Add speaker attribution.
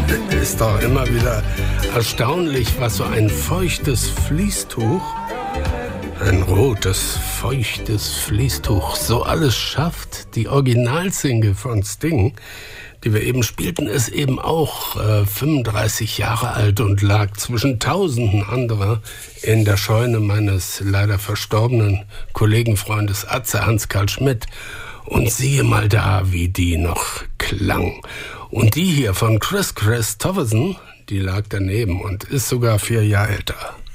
Speaker 1: Ist doch immer wieder erstaunlich, was so ein feuchtes Fließtuch, ein rotes, feuchtes Fließtuch, so alles schafft. Die Originalsingle von Sting, die wir eben spielten, ist eben auch 35 Jahre alt und lag zwischen tausenden anderer in der Scheune meines leider verstorbenen Kollegenfreundes Atze Hans-Karl Schmidt. Und siehe mal da, wie die noch klang. Und die hier von Chris Christopherson, die lag daneben und ist sogar 4 Jahre älter.